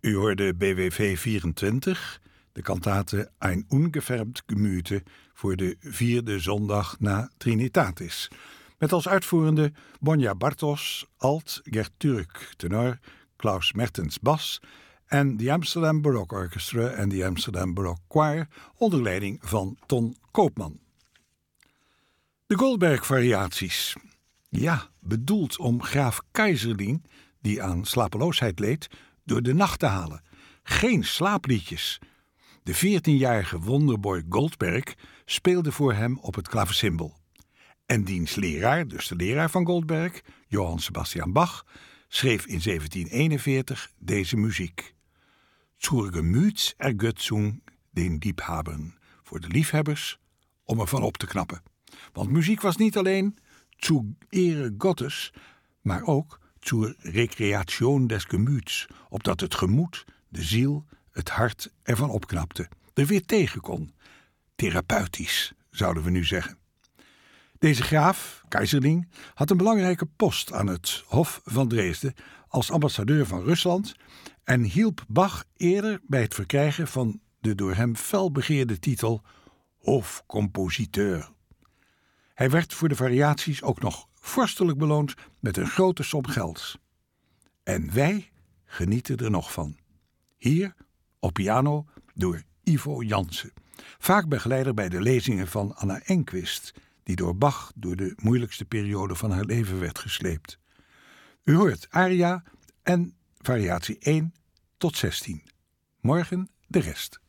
U hoorde BWV 24, de kantate Ein ungefärbt Gemüte voor de 4e zondag na Trinitatis. Met als uitvoerende Bonja Bartos, alt, Gert Turk, tenor, Klaus Mertens, bas en de Amsterdam Baroque Orchestra en de Amsterdam Baroque Choir onder leiding van Ton Koopman. De Goldberg-variaties. Ja, bedoeld om graaf Keyserling, die aan slapeloosheid leed, door de nacht te halen. Geen slaapliedjes. De 14-jarige wonderboy Goldberg speelde voor hem op het klavecimbal. En diens leraar, dus de leraar van Goldberg, Johann Sebastian Bach, schreef in 1741 deze muziek. Zur Gemütsergötzung den Liebhabern, voor de liefhebbers, om ervan op te knappen. Want muziek was niet alleen zu Ehre Gottes, maar ook zur Recreation des Gemüts, opdat het gemoed, de ziel, het hart ervan opknapte, er weer tegen kon. Therapeutisch, zouden we nu zeggen. Deze graaf, Keyserling, had een belangrijke post aan het Hof van Dresden als ambassadeur van Rusland en hielp Bach eerder bij het verkrijgen van de door hem fel begeerde titel Hofcompositeur. Hij werd voor de variaties ook nog vorstelijk beloond met een grote som gelds. En wij genieten er nog van. Hier, op piano, door Ivo Jansen. Vaak begeleider bij de lezingen van Anna Enquist, die door Bach door de moeilijkste periode van haar leven werd gesleept. U hoort aria en variatie 1 tot 16. Morgen de rest.